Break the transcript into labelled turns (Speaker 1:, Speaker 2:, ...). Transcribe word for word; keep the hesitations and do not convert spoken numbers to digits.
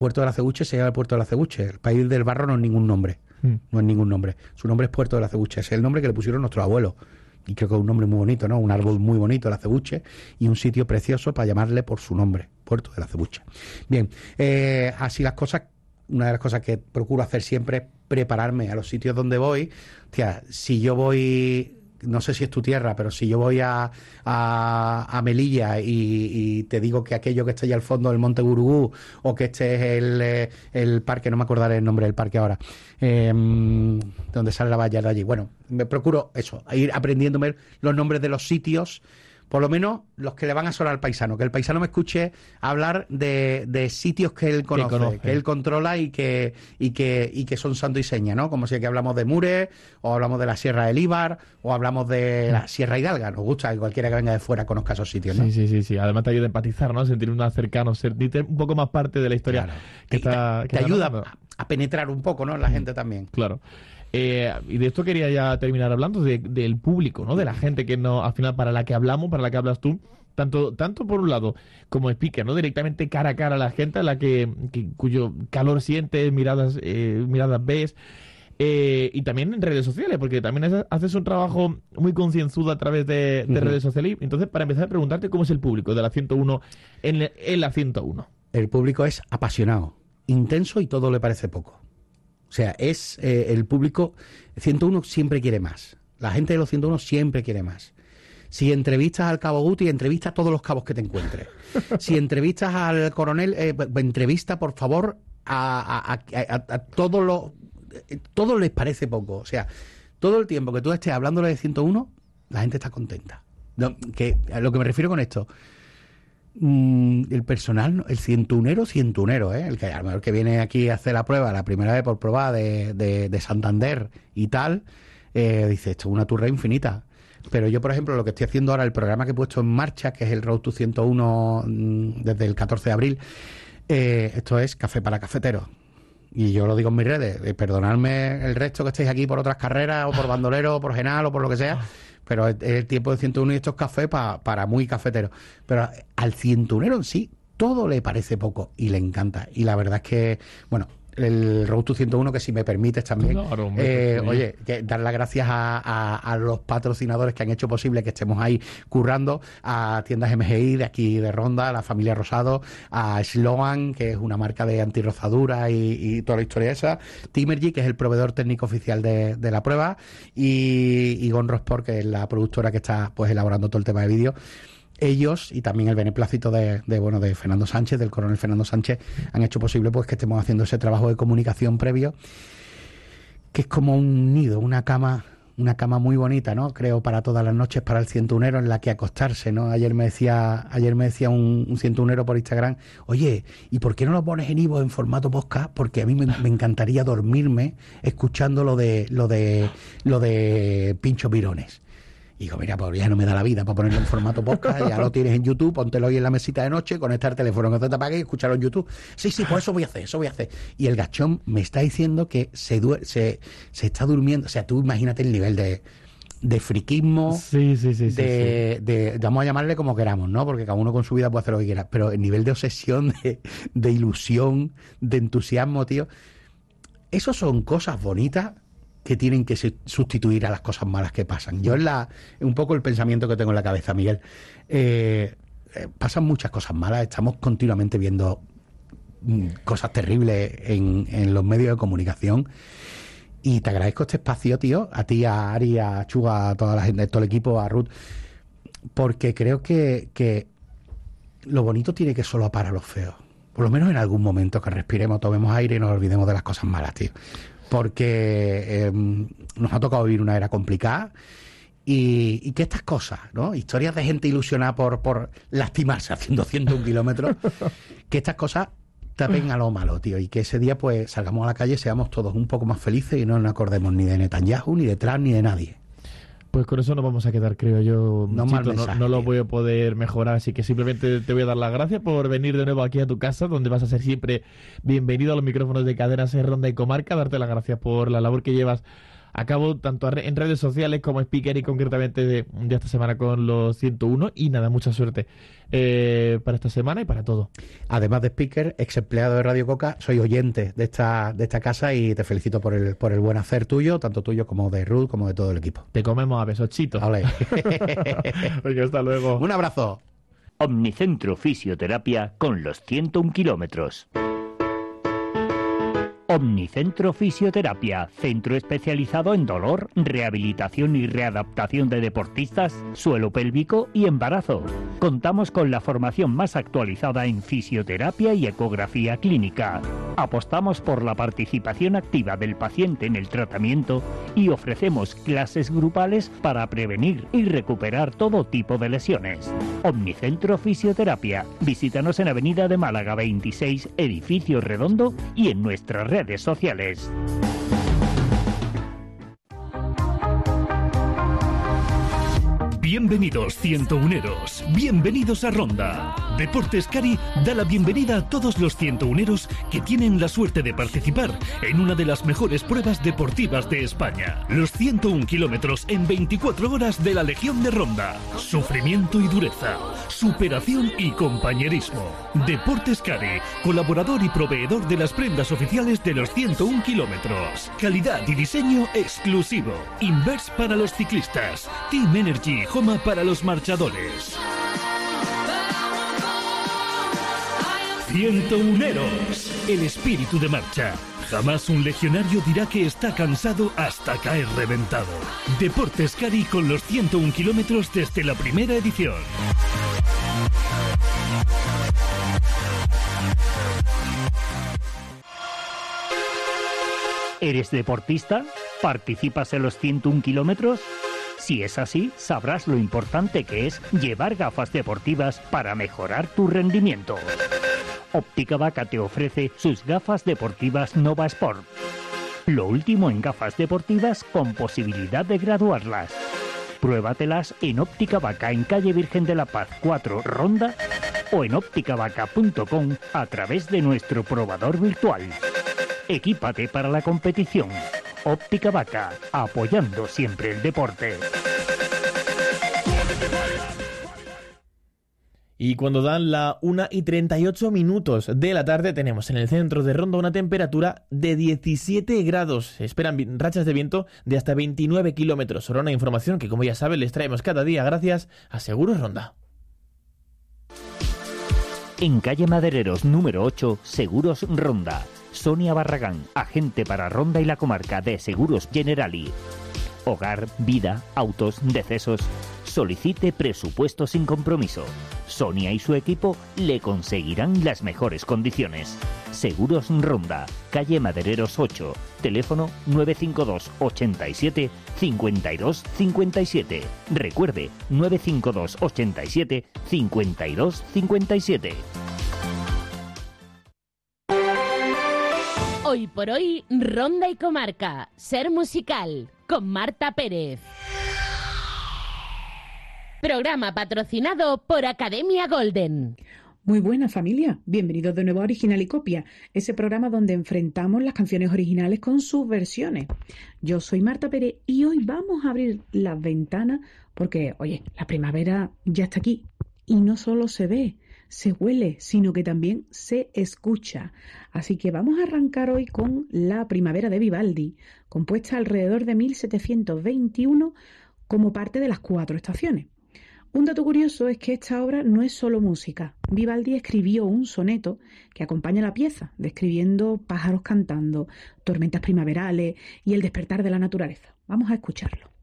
Speaker 1: Puerto del Acebuche se llama Puerto del Acebuche. El país del barro no es ningún nombre. Mm. No es ningún nombre. Su nombre es Puerto del Acebuche. Es el nombre que le pusieron nuestros abuelos. Y creo que es un nombre muy bonito, ¿no? Un árbol muy bonito, el acebuche, y un sitio precioso para llamarle por su nombre, Puerto del Acebuche. Bien, eh, así las cosas, una de las cosas que procuro hacer siempre es prepararme a los sitios donde voy. Hostia, si yo voy, no sé si es tu tierra, pero si yo voy a, a, a Melilla y, y te digo que aquello que está allá al fondo del Monte Gurugú, o que este es el, el parque, no me acordaré el nombre del parque ahora, eh, donde sale la valla de allí. Bueno, me procuro eso, ir aprendiéndome los nombres de los sitios, por lo menos los que le van a sonar al paisano, que el paisano me escuche hablar de, de sitios que él conoce, que, conoce. que él controla y que y que y que son santo y seña, ¿no? Como si aquí hablamos de Mures, o hablamos de la Sierra del Íbar, o hablamos de la Sierra Hidalga. Nos gusta que cualquiera que venga de fuera conozca esos sitios, ¿no?
Speaker 2: Sí, sí, sí, sí. Además te ayuda a empatizar, ¿no? Sentir más cercano, sentirte un poco más parte de la historia.
Speaker 1: Claro.
Speaker 2: que está,
Speaker 1: te,
Speaker 2: que
Speaker 1: te
Speaker 2: está
Speaker 1: ayuda
Speaker 2: hablando.
Speaker 1: a, a penetrar un poco, ¿no? En la mm. gente también.
Speaker 2: Claro. Eh, y de esto quería ya terminar hablando, de, del público, ¿no? De la gente que no, al final, para la que hablamos, para la que hablas tú, tanto tanto por un lado como speaker, ¿no? Directamente cara a cara a la gente a la que, que cuyo calor sientes, miradas, eh, miradas ves, eh, y también en redes sociales, porque también haces un trabajo muy concienzudo a través de, de uh-huh. redes sociales. Entonces, para empezar a preguntarte cómo es el público de la ciento uno en, en la ciento uno.
Speaker 1: El público es apasionado, intenso y todo le parece poco. O sea, es eh, el público, ciento uno siempre quiere más. La gente de los ciento uno siempre quiere más. Si entrevistas al cabo Guti, entrevista a todos los cabos que te encuentres. Si entrevistas al coronel, eh, entrevista, por favor, a, a, a, a, a todos los... Todo les parece poco. O sea, todo el tiempo que tú estés hablándole de ciento uno, la gente está contenta. No, que, a lo que me refiero con esto... el personal, el cientunero, cientunero, ¿eh? El que a lo mejor que viene aquí a hacer la prueba, la primera vez por prueba de, de, de Santander y tal, eh, dice, esto es una turra infinita. Pero yo, por ejemplo, lo que estoy haciendo ahora, el programa que he puesto en marcha, que es el Road to ciento uno desde el catorce de abril, eh, esto es café para cafeteros. Y yo lo digo en mis redes, eh, perdonadme el resto que estéis aquí por otras carreras, o por bandolero, o por Genal, o por lo que sea, pero es el tiempo de ciento uno y estos cafés pa, para muy cafeteros. Pero al cientunero en sí, todo le parece poco y le encanta. Y la verdad es que, bueno, el Road to ciento uno, que si me permites también, claro, hombre, eh, oye, que dar las gracias a, a, a los patrocinadores que han hecho posible que estemos ahí currando, a tiendas M G I de aquí de Ronda, a la familia Rosado, a Sloan, que es una marca de antirrozadura y, y toda la historia esa, Timergy, que es el proveedor técnico oficial de, de la prueba, y, y Gonro Sport, que es la productora que está pues elaborando todo el tema de vídeo. Ellos y también el beneplácito de, de bueno de Fernando Sánchez, del coronel Fernando Sánchez, han hecho posible pues que estemos haciendo ese trabajo de comunicación previo, que es como un nido, una cama, una cama muy bonita, ¿no? Creo para todas las noches para el cientunero en la que acostarse, ¿no? Ayer me decía, ayer me decía un, un cientunero por Instagram, oye, ¿y por qué no lo pones en iVoox en formato podcast? Porque a mí me, me encantaría dormirme escuchando lo de lo de lo de Pincho Pirones. Y digo, mira, pues ya no me da la vida para ponerlo en formato podcast, ya lo tienes en YouTube, póntelo ahí en la mesita de noche, conecta el teléfono que te te apague y escúchalo en YouTube. Sí, sí, pues eso voy a hacer, eso voy a hacer. Y el gachón me está diciendo que se, duer- se, se está durmiendo. O sea, tú imagínate el nivel de, de friquismo,
Speaker 2: sí, sí, sí,
Speaker 1: de,
Speaker 2: sí, sí.
Speaker 1: De, de, vamos a llamarle como queramos, ¿no? Porque cada uno con su vida puede hacer lo que quiera, pero el nivel de obsesión, de, de ilusión, de entusiasmo, tío, eso son cosas bonitas que tienen que sustituir a las cosas malas que pasan. Yo es la, un poco el pensamiento que tengo en la cabeza, Miguel. Eh, eh, pasan muchas cosas malas, estamos continuamente viendo mm, cosas terribles en, en los medios de comunicación, y te agradezco este espacio, tío, a ti, a Ari, a Chuga, a toda la gente, a todo el equipo, a Ruth, porque creo que, que lo bonito tiene que solapar a los feos. Por lo menos en algún momento que respiremos, tomemos aire y nos olvidemos de las cosas malas, tío. Porque eh, nos ha tocado vivir una era complicada y, y que estas cosas, ¿no? Historias de gente ilusionada por, por lastimarse haciendo ciento un kilómetros, que estas cosas tapen a lo malo, tío, y que ese día pues salgamos a la calle, seamos todos un poco más felices y no nos acordemos ni de Netanyahu, ni de Trump, ni de nadie.
Speaker 2: Pues con eso nos vamos a quedar, creo yo.
Speaker 1: No, mal
Speaker 2: Chito,
Speaker 1: mensaje,
Speaker 2: no, no lo
Speaker 1: tío.
Speaker 2: voy a poder mejorar, así que simplemente te voy a dar las gracias por venir de nuevo aquí a tu casa, donde vas a ser siempre bienvenido a los micrófonos de Cadena Ser, Ronda y Comarca. Darte las gracias por la labor que llevas a cabo tanto en redes sociales como speaker y concretamente de, de esta semana con los ciento uno. Y nada, mucha suerte eh, para esta semana y para todo.
Speaker 1: Además de speaker, ex empleado de Radio Coca, soy oyente de esta de esta casa y te felicito por el por el buen hacer tuyo, tanto tuyo como de Ruth, como de todo el equipo.
Speaker 2: Te comemos a besos, Chito.
Speaker 1: Vale.
Speaker 2: Oye, hasta luego.
Speaker 1: Un abrazo.
Speaker 3: Omnicentro Fisioterapia con los ciento un kilómetros. Omnicentro Fisioterapia, centro especializado en dolor, rehabilitación y readaptación de deportistas, suelo pélvico y embarazo. Contamos con la formación más actualizada en fisioterapia y ecografía clínica. Apostamos por la participación activa del paciente en el tratamiento y ofrecemos clases grupales para prevenir y recuperar todo tipo de lesiones. Omnicentro Fisioterapia. Visítanos en Avenida de Málaga veintiséis, Edificio Redondo, y en nuestras redes redes sociales.
Speaker 4: Bienvenidos cientouneros, bienvenidos a Ronda. Deportes Cari da la bienvenida a todos los cientouneros que tienen la suerte de participar en una de las mejores pruebas deportivas de España. Los ciento un kilómetros en veinticuatro horas de la Legión de Ronda. Sufrimiento y dureza, superación y compañerismo. Deportes Cari, colaborador y proveedor de las prendas oficiales de los ciento un kilómetros. Calidad y diseño exclusivo. Inverse para los ciclistas. Team Energy Homa para los marchadores. Cientouneros, el espíritu de marcha. Jamás un legionario dirá que está cansado hasta caer reventado. Deportes Cari con los ciento un kilómetros desde la primera edición.
Speaker 3: ¿Eres deportista? ¿Participas en los ciento un kilómetros? Si es así, sabrás lo importante que es llevar gafas deportivas para mejorar tu rendimiento. Óptica Vaca te ofrece sus gafas deportivas Nova Sport. Lo último en gafas deportivas con posibilidad de graduarlas. Pruébatelas en Óptica Vaca en calle Virgen de la Paz cuatro, Ronda, o en óptica vaca punto com a través de nuestro probador virtual. Equípate para la competición. Óptica Vaca, apoyando siempre el deporte.
Speaker 2: Y cuando dan la una y treinta y ocho minutos de la tarde, tenemos en el centro de Ronda una temperatura de diecisiete grados. Se esperan rachas de viento de hasta veintinueve kilómetros. Ahora una información que, como ya saben, les traemos cada día gracias a Seguros Ronda.
Speaker 3: En calle Madereros número ocho, Seguros Ronda. Sonia Barragán, agente para Ronda y la comarca de Seguros Generali. Hogar, vida, autos, decesos. Solicite presupuesto sin compromiso. Sonia y su equipo le conseguirán las mejores condiciones. Seguros Ronda, calle Madereros ocho, teléfono nueve cinco dos, ochenta y siete, cincuenta y dos cincuenta y siete. Recuerde, nueve cinco dos, ochenta y siete, cincuenta y dos cincuenta y siete.
Speaker 5: Hoy por hoy, Ronda y Comarca, Ser Musical, con Marta Pérez. Programa patrocinado por Academia Golden.
Speaker 6: Muy buena familia, bienvenidos de nuevo a Original y Copia, ese programa donde enfrentamos las canciones originales con sus versiones. Yo soy Marta Pérez y hoy vamos a abrir las ventanas porque, oye, la primavera ya está aquí y no solo se ve, se huele, sino que también se escucha. Así que vamos a arrancar hoy con La Primavera de Vivaldi, compuesta alrededor de mil setecientos veintiuno como parte de las cuatro estaciones. Un dato curioso es que esta obra no es solo música. Vivaldi escribió un soneto que acompaña la pieza, describiendo pájaros cantando, tormentas primaverales y el despertar de la naturaleza. Vamos a escucharlo.